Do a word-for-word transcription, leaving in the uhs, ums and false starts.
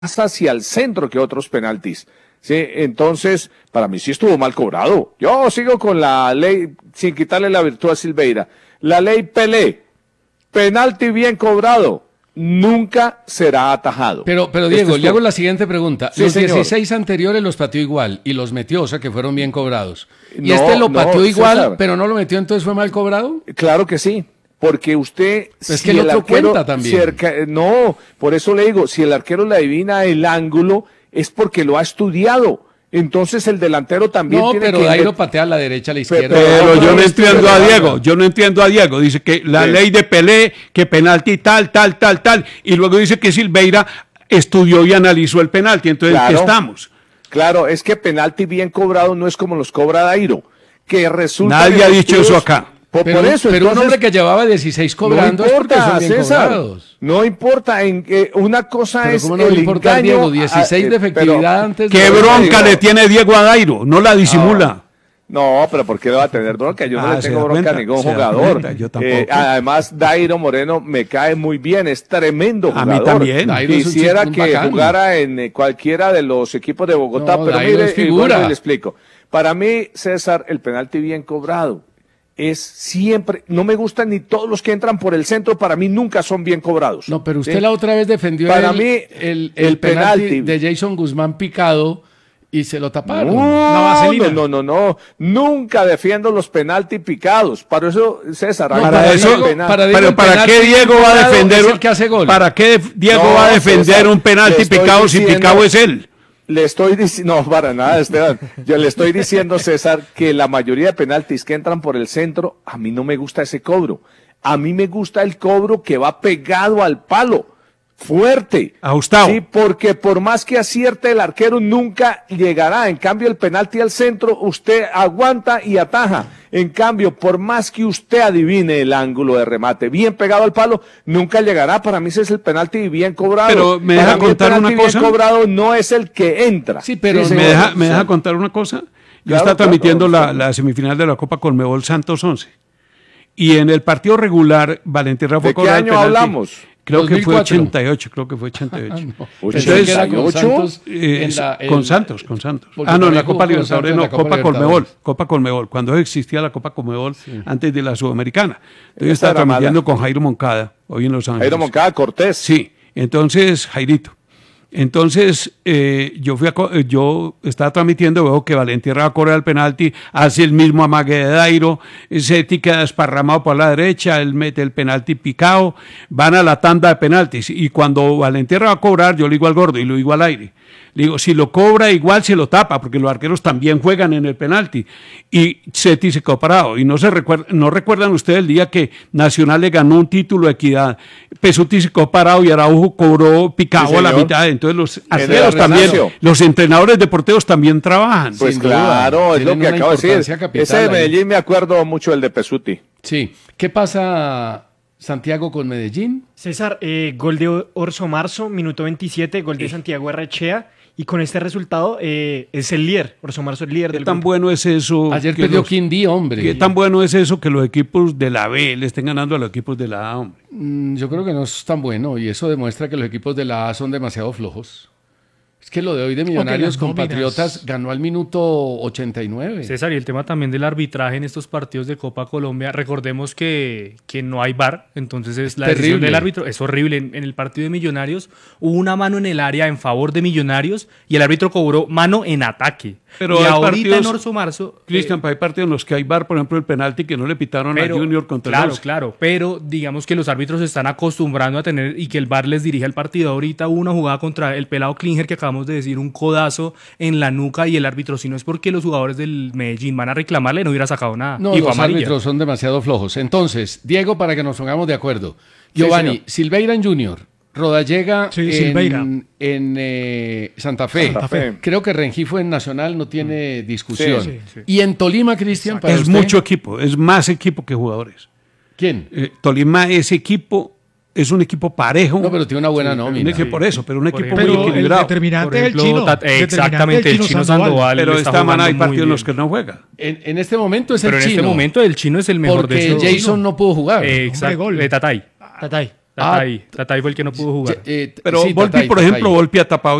hacia el centro que otros penaltis. Sí, entonces, para mí sí estuvo mal cobrado. Yo sigo con la ley, sin quitarle la virtud a Silveira. La ley Pelé, penalti bien cobrado, nunca será atajado. Pero, pero Diego, le hago la siguiente pregunta. Sí, los señor. dieciséis anteriores los pateó igual y los metió, o sea que fueron bien cobrados. Y No, este lo pateó no, igual, César. pero no lo metió, entonces fue mal cobrado. Claro que sí. Porque usted, Es que el otro cuenta también. cerca- no, por eso le digo, si el arquero le adivina el ángulo, es porque lo ha estudiado. Entonces el delantero también No, tiene pero que... Dairo patea a la derecha, a la izquierda. Pero yo no Pero entiendo esto a es Diego, verdad. yo no entiendo a Diego. Dice que la Sí. ley de Pelé, que penalti tal, tal, tal, tal. Y luego dice que Silveira estudió y analizó el penalti. Entonces, ¿en Claro. qué estamos? Claro, es que penalti bien cobrado no es como los cobra Dairo, que resulta... Nadie ha dicho eso acá. Por, Pero, por eso, pero un entonces, hombre que llevaba dieciséis cobrando no es porque importa, son bien César, cobrados. no importa, en que una cosa Pero es ¿cómo no el le importa a engaño, Diego? dieciséis a- de eh, efectividad pero- antes de... ¿Qué Pero bronca digo- le tiene Diego a Dairo? No la disimula. No, pero ¿por qué le va a tener bronca? Yo no Ah, le ¿se tengo da bronca a cuenta? ningún ¿Se da jugador. cuenta? Yo tampoco. Eh, además, Dairo Moreno me cae muy bien, es tremendo A mí jugador. también. Dairo es un Quisiera chico, un que bacán. jugara en eh, cualquiera de los equipos de Bogotá, No, pero Dairo mire, es eh, figura. vuelvo y le explico. Para mí, César, el penalti bien cobrado es siempre, no me gustan ni todos los que entran por el centro, para mí nunca son bien cobrados. No, pero usted ¿sí? la otra vez defendió Para el, mí, el, el el penalti penalti. de Jason Guzmán picado y se lo taparon. No, La vaselina. no, no, no, no, nunca defiendo los penalti picados. Para eso, César, No, haga Para el eso, penal. para Diego pero el ¿para penalti qué Diego va a picado defender es un- el que hace gol? ¿Para qué Diego No, va a defender César, un le penalti estoy picado si diciendo- picado es él? Le estoy diciendo, no, para nada, Esteban. Yo le estoy diciendo, César, que la mayoría de penaltis que entran por el centro, a mí no me gusta ese cobro. A mí me gusta el cobro que va pegado al palo, fuerte. Ajustado. Sí, porque por más que acierte el arquero, nunca llegará. En cambio, el penalti al centro, usted aguanta y ataja. En cambio, por más que usted adivine el ángulo de remate, bien pegado al palo, nunca llegará. Para mí ese es el penalti bien cobrado. Pero, ¿me Para deja mí el contar penalti una cosa? bien cobrado no es el que entra. Sí, pero señor. ¿Me deja, me Sí. deja contar una cosa? Yo Claro, estaba claro, transmitiendo la, claro. la semifinal de la Copa Conmebol Santos once. Y en el partido regular, Valentín Rafa ¿De qué cobra el año penalti. hablamos? Creo que fue dos mil cuatro. ochenta y ocho, creo que fue ochenta y ocho. No, Entonces, pensé que era con ¿ocho? Santos Eh, en la- en- con Santos, con Santos. porque Ah, no, en la también Copa jugó con Santos Libertadores, en no, la Copa Copa Libertadores. Conmebol, Copa Conmebol, cuando existía la Copa Conmebol antes de la Sudamericana. Entonces yo Esa estaba era transmitiendo mala. con Jairo Moncada, hoy en Los Ángeles. Jairo Moncada Cortés. Sí, entonces, Jairito. Entonces, eh, yo fui a co- eh, yo estaba transmitiendo, veo que Valentín Rafa cobra el penalti, hace el mismo amague de Dairo, Seti queda desparramado por la derecha, él mete el penalti picado, van a la tanda de penaltis. Y cuando Valentín Rafa va a cobrar, yo le digo al gordo y lo digo al aire. Le digo, si lo cobra, igual se lo tapa, porque los arqueros también juegan en el penalti. Y Seti se quedó parado. Y no se recuerda, no recuerdan ustedes el día que Nacional le ganó un título de equidad. Pesuti se quedó parado y Araujo cobró picado Sí, a la señor. mitad. Entonces los el arqueros también, Arrendacio. los entrenadores deportivos también trabajan. Pues Sin duda, claro, es lo tienen que una acabo de decir. importancia capital Ese de ahí. Medellín me acuerdo mucho el de Pesuti. Sí. ¿Qué pasa, Santiago, con Medellín? César, eh, gol de Orso Marzo, minuto veintisiete, gol de Santiago Arrechea. Y con este resultado eh, es el líder. Orso Marzo es líder ¿Qué del tan grupo. bueno es eso? Ayer que perdió los- Quindío, hombre. ¿Qué tan bueno es eso que los equipos de la B le estén ganando a los equipos de la A, hombre? Mm, Yo creo que no es tan bueno y eso demuestra que los equipos de la A son demasiado flojos. Es que lo de hoy de Millonarios las con nóminas. Patriotas ganó al minuto ochenta y nueve. César, y el tema también del arbitraje en estos partidos de Copa Colombia. Recordemos que, que no hay V A R, entonces es la decisión terrible. del árbitro. Es horrible. En, en el partido de Millonarios hubo una mano en el área en favor de Millonarios y el árbitro cobró mano en ataque. Pero y hay ahorita partidos- en Orso Marzo... Cristian, eh, para hay partidos en los que hay V A R, por ejemplo, el penalti que no le pitaron a Junior contra el claro, once. claro, pero digamos que los árbitros se están acostumbrando a tener y que el V A R les dirige el partido. Ahorita hubo una jugada contra el pelado Klinger que acabamos de decir, un codazo en la nuca y el árbitro, si no es porque los jugadores del Medellín van a reclamarle, no hubiera sacado nada. No, y fue los amarilla. árbitros son demasiado flojos. Entonces, Diego, para que nos pongamos de acuerdo. Giovanni, señor. Silveira en Junior, Rodallega Sí, en, Silveira. en eh, Santa Fe. Santa Fe. Creo que Rengifo en Nacional no tiene discusión. Sí, sí. Y en Tolima, Cristian, para Es usted, mucho equipo, es más equipo que jugadores. ¿quién? Eh, Tolima es equipo, es un equipo parejo. No, pero tiene una buena Un nómina. equipo por eso, pero un Por equipo ejemplo, muy el equilibrado. determinante Por es el ejemplo, chino. Tat- Determinante exactamente, el chino Sandoval. Pero le está esta mano hay jugando muy partidos en los bien. que no juega. En, en este momento es Pero el en chino. este momento el chino es el mejor porque de esos. Jason no pudo jugar. Eh, exacto, gol. de Tatay. Tatay. Tatay. Tatay fue el que no pudo jugar. Eh, Pero sí, Volpi, Tatay, por Tatay. ejemplo, Volpi ha tapado